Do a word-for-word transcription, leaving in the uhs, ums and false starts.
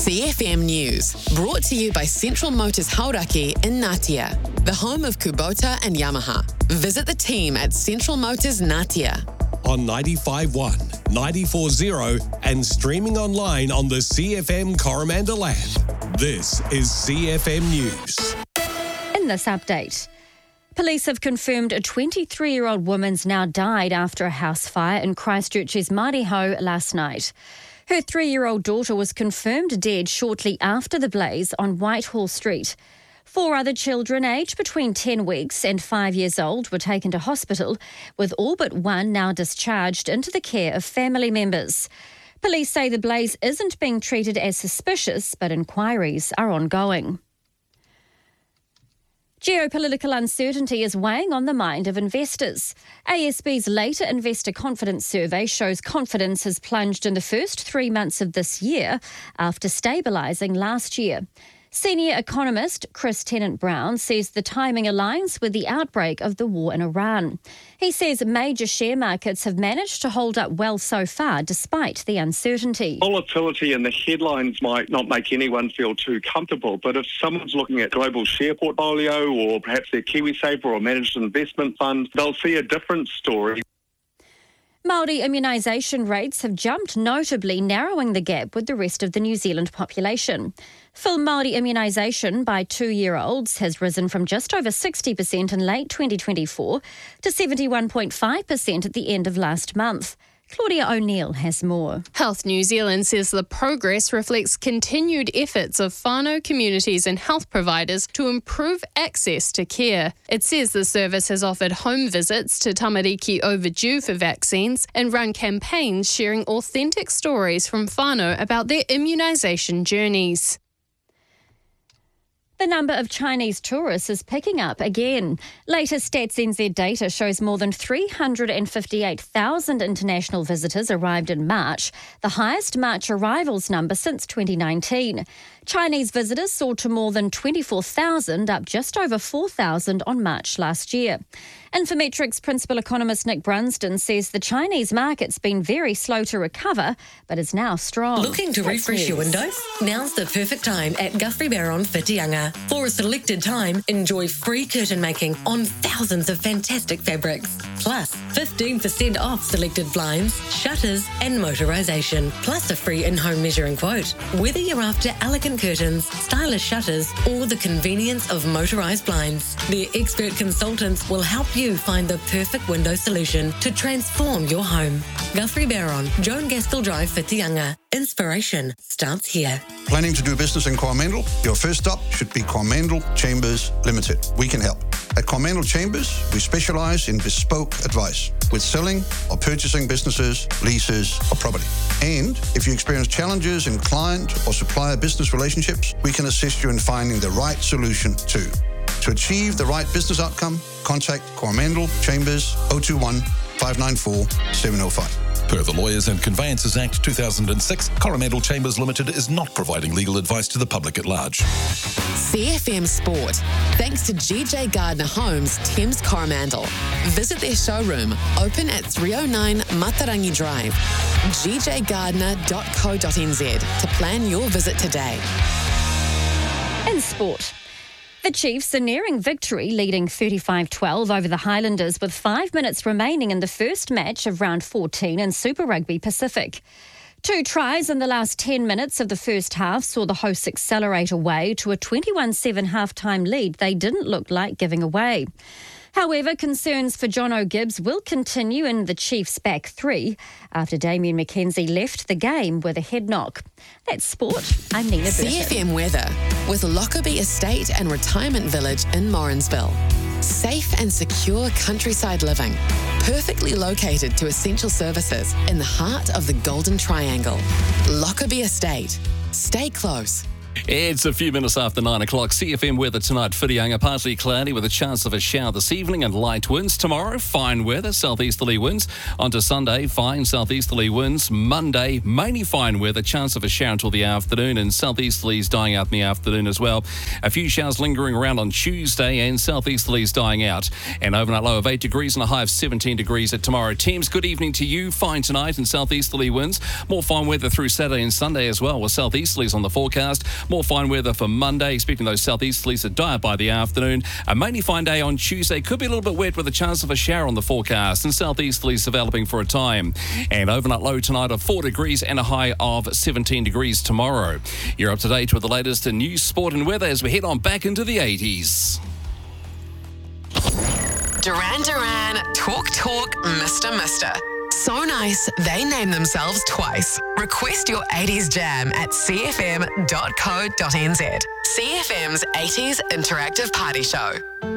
C F M News, brought to you by Central Motors Hauraki in Ngatea, the home of Kubota and Yamaha. Visit the team at Central Motors Ngatea. On ninety-five point one, ninety-four point zero and streaming online on the C F M Coromandel app. This is C F M News. In this update, police have confirmed a twenty-three-year-old woman's now died after a house fire in Christchurch's Mariho last night. Her three-year-old daughter was confirmed dead shortly after the blaze on Whitehall Street. Four other children aged between ten weeks and five years old were taken to hospital, with all but one now discharged into the care of family members. Police say the blaze isn't being treated as suspicious, but inquiries are ongoing. Geopolitical uncertainty is weighing on the mind of investors. A S B's later investor confidence survey shows confidence has plunged in the first three months of this year after stabilising last year. Senior economist Chris Tennant-Brown says the timing aligns with the outbreak of the war in Iran. He says major share markets have managed to hold up well so far despite the uncertainty. Volatility in the headlines might not make anyone feel too comfortable, but if someone's looking at global share portfolio or perhaps their KiwiSaver or managed investment fund, they'll see a different story. Māori immunisation rates have jumped notably, narrowing the gap with the rest of the New Zealand population. Full Māori immunisation by two-year-olds has risen from just over sixty percent in late twenty twenty-four to seventy-one point five percent at the end of last month. Claudia O'Neill has more. Health New Zealand says the progress reflects continued efforts of whānau communities and health providers to improve access to care. It says the service has offered home visits to tamariki overdue for vaccines and run campaigns sharing authentic stories from whānau about their immunisation journeys. The number of Chinese tourists is picking up again. Latest Stats N Z data shows more than three hundred fifty-eight thousand international visitors arrived in March, the highest March arrivals number since twenty nineteen. Chinese visitors soared to more than twenty-four thousand, up just over four thousand on March last year. Infometrics principal economist Nick Brunsden says the Chinese market's been very slow to recover, but is now strong. Looking to That's refresh news. your window? Now's the perfect time at Guthrie Barron Whitianga. For a selected time, enjoy free curtain making on thousands of fantastic fabrics. Plus, fifteen percent off selected blinds, shutters and motorisation. Plus a free in-home measuring quote. Whether you're after elegant curtains, stylish shutters or the convenience of motorised blinds, their expert consultants will help you find the perfect window solution to transform your home. Guthrie Barron, Joan Gaskell Drive, Whitianga. Inspiration starts here. Planning to do business in Coromandel? Your first stop should be Coromandel Chambers Limited. We can help. At Coromandel Chambers, we specialise in bespoke advice with selling or purchasing businesses, leases or property. And if you experience challenges in client or supplier business relationships, we can assist you in finding the right solution too. To achieve the right business outcome, contact Coromandel Chambers oh two one, five nine four, seven oh five. Per the Lawyers and Conveyances Act two thousand six, Coromandel Chambers Limited is not providing legal advice to the public at large. C F M Sport, thanks to G J Gardner Homes, Thames Coromandel. Visit their showroom, open at three oh nine Matarangi Drive, g j gardner dot co dot n z to plan your visit today. In sport, the Chiefs are nearing victory, leading thirty-five twelve over the Highlanders with five minutes remaining in the first match of round fourteen in Super Rugby Pacific. Two tries in the last ten minutes of the first half saw the hosts accelerate away to a twenty-one seven half-time lead they didn't look like giving away. However, concerns for John O'Gibbs will continue in the Chiefs' back three after Damien McKenzie left the game with a head knock. That's sport. I'm Nina Burton. C F M weather with Lockerbie Estate and Retirement Village in Morrinsville. Safe and secure countryside living, perfectly located to essential services in the heart of the Golden Triangle. Lockerbie Estate. Stay close. It's a few minutes after nine o'clock. C F M weather tonight, Whitianga, partly cloudy with a chance of a shower this evening and light winds. Tomorrow, fine weather, southeasterly winds. On to Sunday, fine southeasterly winds. Monday, mainly fine weather, chance of a shower until the afternoon, and southeasterlies dying out in the afternoon as well. A few showers lingering around on Tuesday and southeasterlies dying out. An overnight low of eight degrees and a high of seventeen degrees at tomorrow. Teams, good evening to you. Fine tonight and southeasterly winds. More fine weather through Saturday and Sunday as well, with southeasterlies on the forecast. More fine weather for Monday, expecting those southeasterlies to die out by the afternoon. A mainly fine day on Tuesday, could be a little bit wet with a chance of a shower on the forecast, and southeasterlies developing for a time. And overnight low tonight of four degrees and a high of seventeen degrees tomorrow. You're up to date with the latest in news, sport and weather as we head on back into the eighties. Duran Duran, Talk Talk, Mister Mister. So nice, they name themselves twice. Request your eighties jam at c f m dot co dot n z. C F M's eighties Interactive Party Show.